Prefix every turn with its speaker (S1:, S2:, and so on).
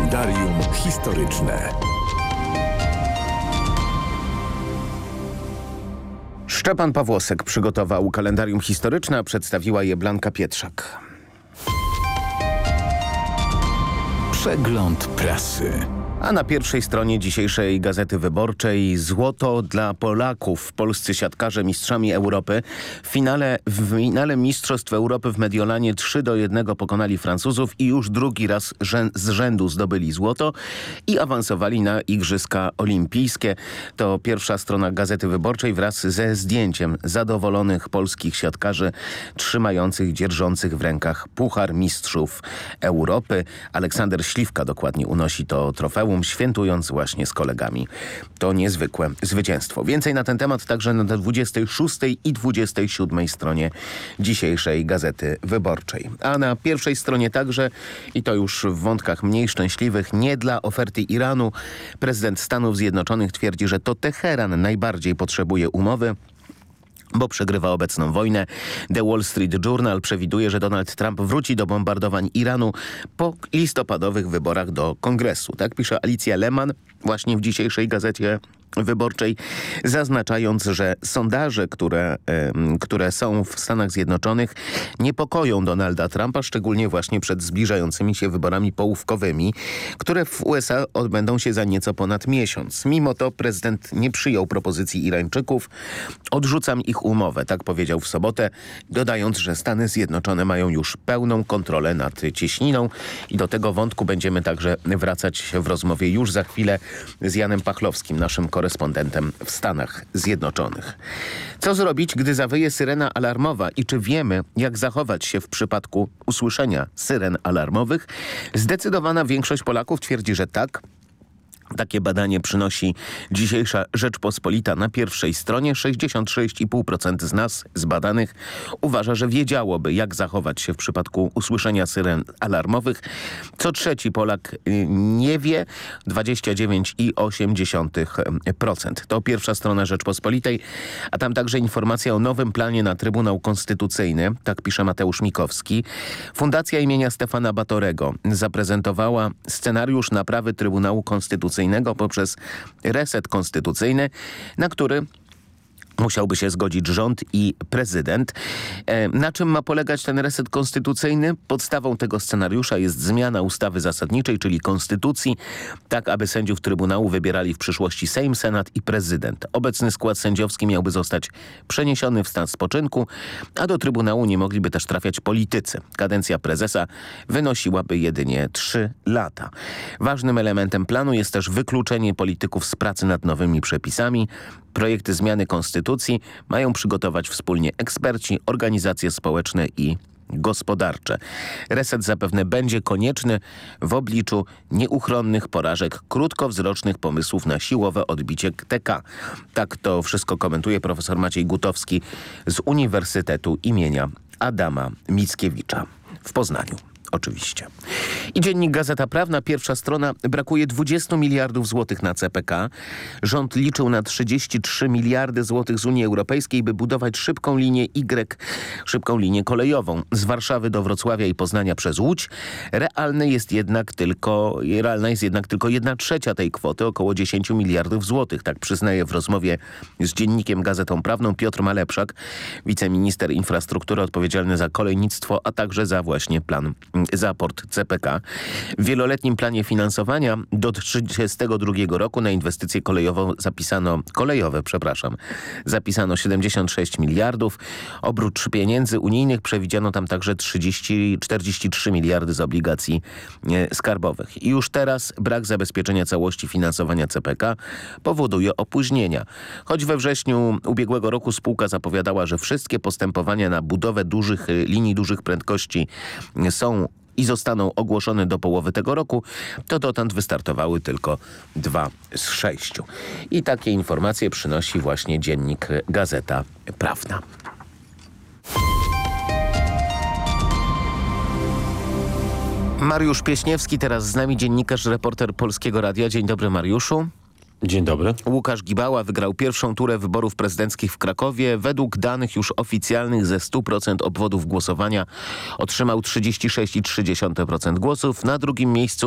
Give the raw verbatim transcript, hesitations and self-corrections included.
S1: Kalendarium historyczne.
S2: Szczepan Pawłosek przygotował kalendarium historyczne, a przedstawiła je Blanka Pietrzak.
S1: Przegląd prasy.
S2: A na pierwszej stronie dzisiejszej Gazety Wyborczej złoto dla Polaków. Polscy siatkarze mistrzami Europy. W finale, w finale Mistrzostw Europy w Mediolanie trzy do jednego pokonali Francuzów i już drugi raz rzę- z rzędu zdobyli złoto i awansowali na Igrzyska Olimpijskie. To pierwsza strona Gazety Wyborczej wraz ze zdjęciem zadowolonych polskich siatkarzy trzymających, dzierżących w rękach Puchar Mistrzów Europy. Aleksander Śliwka dokładnie unosi to trofeum, świętując właśnie z kolegami to niezwykłe zwycięstwo. Więcej na ten temat także na dwudziestej szóstej i dwudziestej siódmej stronie dzisiejszej Gazety Wyborczej. A na pierwszej stronie także, i to już w wątkach mniej szczęśliwych, nie dla oferty Iranu. Prezydent Stanów Zjednoczonych twierdzi, że to Teheran najbardziej potrzebuje umowy, bo przegrywa obecną wojnę. The Wall Street Journal przewiduje, że Donald Trump wróci do bombardowań Iranu po listopadowych wyborach do Kongresu. Tak pisze Alicja Lehman właśnie w dzisiejszej Gazecie Wyborczej, zaznaczając, że sondaże, które, y, które są w Stanach Zjednoczonych, niepokoją Donalda Trumpa, szczególnie właśnie przed zbliżającymi się wyborami połówkowymi, które w U S A odbędą się za nieco ponad miesiąc. Mimo to prezydent nie przyjął propozycji Irańczyków. Odrzucam ich umowę, tak powiedział w sobotę, dodając, że Stany Zjednoczone mają już pełną kontrolę nad cieśniną i do tego wątku będziemy także wracać w rozmowie już za chwilę z Janem Pachlowskim, naszym korespondentem w Stanach Zjednoczonych. Co zrobić, gdy zawyje syrena alarmowa i czy wiemy, jak zachować się w przypadku usłyszenia syren alarmowych? Zdecydowana większość Polaków twierdzi, że tak. Takie badanie przynosi dzisiejsza Rzeczpospolita na pierwszej stronie. sześćdziesiąt sześć i pół procent z nas, z badanych, uważa, że wiedziałoby, jak zachować się w przypadku usłyszenia syren alarmowych. Co trzeci Polak nie wie, dwadzieścia dziewięć i osiem dziesiątych procent. To pierwsza strona Rzeczpospolitej, a tam także informacja o nowym planie na Trybunał Konstytucyjny, tak pisze Mateusz Mikowski. Fundacja imienia Stefana Batorego zaprezentowała scenariusz naprawy Trybunału Konstytucyjnego poprzez reset konstytucyjny, na który musiałby się zgodzić rząd i prezydent. E, na czym ma polegać ten reset konstytucyjny? Podstawą tego scenariusza jest zmiana ustawy zasadniczej, czyli konstytucji, tak aby sędziów Trybunału wybierali w przyszłości Sejm, Senat i prezydent. Obecny skład sędziowski miałby zostać przeniesiony w stan spoczynku, a do Trybunału nie mogliby też trafiać politycy. Kadencja prezesa wynosiłaby jedynie trzy lata. Ważnym elementem planu jest też wykluczenie polityków z pracy nad nowymi przepisami. Projekty zmiany konstytucji mają przygotować wspólnie eksperci, organizacje społeczne i gospodarcze. Reset zapewne będzie konieczny w obliczu nieuchronnych porażek krótkowzrocznych pomysłów na siłowe odbicie T K. Tak to wszystko komentuje profesor Maciej Gutowski z Uniwersytetu imienia Adama Mickiewicza w Poznaniu. Oczywiście. I dziennik Gazeta Prawna, pierwsza strona, brakuje dwudziestu miliardów złotych na C P K. Rząd liczył na trzydzieści trzy miliardy złotych z Unii Europejskiej, by budować szybką linię Y, szybką linię kolejową z Warszawy do Wrocławia i Poznania przez Łódź. Realny jest jednak tylko, realna jest jednak tylko jedna trzecia tej kwoty, około dziesięć miliardów złotych. Tak przyznaje w rozmowie z dziennikiem Gazetą Prawną Piotr Malepszak, wiceminister infrastruktury odpowiedzialny za kolejnictwo, a także za właśnie plan za port C P K. W wieloletnim planie finansowania do trzydziestego drugiego roku na inwestycje kolejową zapisano, kolejowe, przepraszam, zapisano siedemdziesiąt sześć miliardów. Oprócz pieniędzy unijnych przewidziano tam także trzydzieści, czterdzieści trzy miliardy z obligacji e, skarbowych. I już teraz brak zabezpieczenia całości finansowania C P K powoduje opóźnienia. Choć we wrześniu ubiegłego roku spółka zapowiadała, że wszystkie postępowania na budowę dużych linii dużych prędkości są i zostaną ogłoszone do połowy tego roku, to dotąd wystartowały tylko dwa z sześciu. I takie informacje przynosi właśnie dziennik Gazeta Prawna. Mariusz Pieśniewski, teraz z nami, dziennikarz, reporter Polskiego Radia. Dzień dobry, Mariuszu.
S3: Dzień dobry.
S2: Łukasz Gibała wygrał pierwszą turę wyborów prezydenckich w Krakowie. Według danych już oficjalnych ze stu procent obwodów głosowania otrzymał trzydzieści sześć i trzy dziesiąte procent głosów. Na drugim miejscu